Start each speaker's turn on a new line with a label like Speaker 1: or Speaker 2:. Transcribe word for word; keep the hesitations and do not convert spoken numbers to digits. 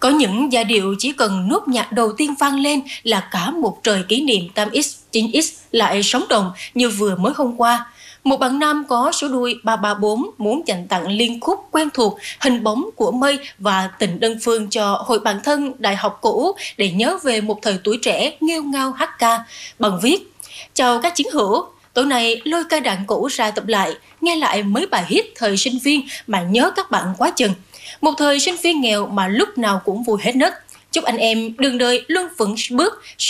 Speaker 1: Có những giai điệu chỉ cần nốt nhạc đầu tiên vang lên là cả một trời kỷ niệm tám x, chín x lại sống động như vừa mới hôm qua. Một bạn nam có số đuôi ba ba bốn muốn dành tặng liên khúc quen thuộc Hình bóng của mây và Tình đơn phương cho hội bạn thân đại học cũ để nhớ về một thời tuổi trẻ nghêu ngao hát ca. Bằng viết: chào các chiến hữu, tối nay lôi ca đàn cũ ra tập lại, nghe lại mấy bài hit thời sinh viên mà nhớ các bạn quá chừng. Một thời sinh viên nghèo mà lúc nào cũng vui hết nấc. Chúc anh em đường đời luôn vững bước.